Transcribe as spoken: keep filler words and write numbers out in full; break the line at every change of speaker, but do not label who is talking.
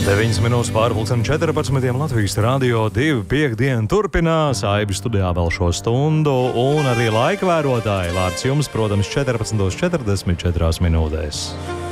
deviņas minūtes pāri pulksten četrpadsmitiem Latvijas radio divi piekdienu turpinās. Aibi studijā vēl šo stundu un arī laika vērotāji. Vārds jums, protams, četrpadsmit četrdesmit četri minūtēs.